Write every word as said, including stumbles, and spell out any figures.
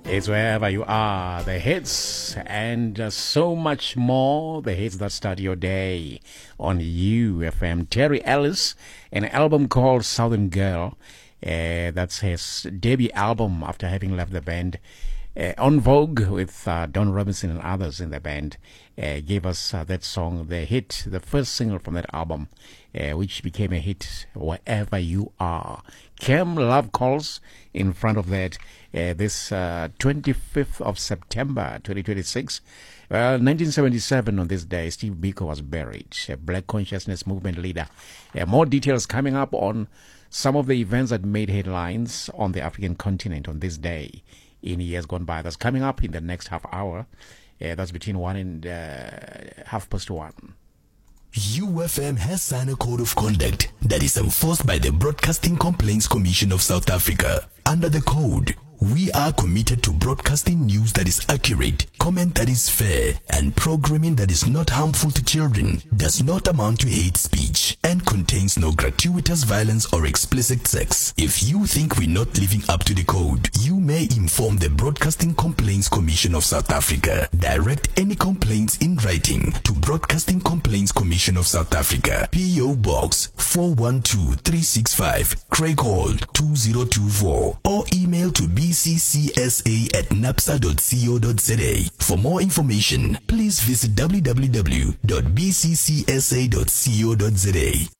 It's wherever you are, the hits and uh, so much more. The hits that start your day on U F M. Terry Ellis, an album called Southern Girl. Uh, that's his debut album after having left the band. Uh, On Vogue with uh, Don Robinson and others in the band uh, gave us uh, that song, the hit, the first single from that album, uh, which became a hit, Wherever You Are. Came Love Calls in front of that uh, this uh, twenty-fifth of September twenty twenty-six. Well, nineteen seventy-seven on this day, Steve Biko was buried, a Black Consciousness Movement leader. Uh, more details coming up on some of the events that made headlines on the African continent on this day in years gone by. That's coming up in the next half hour. Uh, that's between one and uh, half past one. U F M has signed a code of conduct that is enforced by the Broadcasting Complaints Commission of South Africa. Under the code, we are committed to broadcasting news that is accurate, comment that is fair, and programming that is not harmful to children, does not amount to hate speech, and contains no gratuitous violence or explicit sex. If you think we're not living up to the code, you may inform the Broadcasting Complaints Commission of South Africa. Direct any complaints in writing to Broadcasting Complaints Commission of South Africa, P O Box four one two three six five, Craig Hall two zero two four, or email to b c c s a at napsa dot co dot z a. For more information, please visit w w w dot b c c s a dot co dot z a.